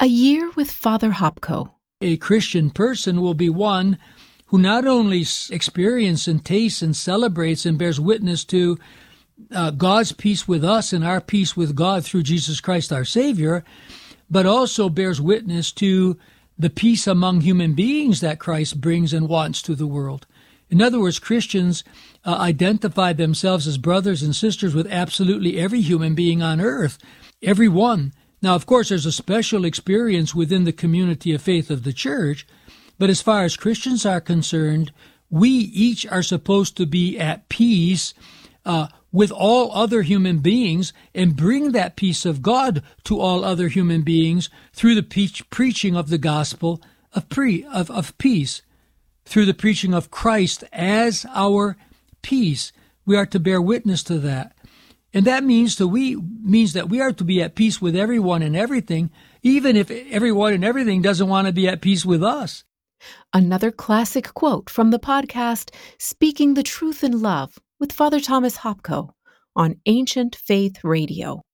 A Year with Father Hopko. A Christian person will be one who not only experiences and tastes and celebrates and bears witness to God's peace with us and our peace with God through Jesus Christ our Savior, but also bears witness to the peace among human beings that Christ brings and wants to the world. In other words, Christians identify themselves as brothers and sisters with absolutely every human being on earth, every one. Now, of course, there's a special experience within the community of faith of the church, but as far as Christians are concerned, we each are supposed to be at peace with all other human beings and bring that peace of God to all other human beings through the preaching of the gospel of peace, through the preaching of Christ as our peace. We are to bear witness to that. And that means that we are to be at peace with everyone and everything, even if everyone and everything doesn't want to be at peace with us. Another classic quote from the podcast, Speaking the Truth in Love, with Father Thomas Hopko on Ancient Faith Radio.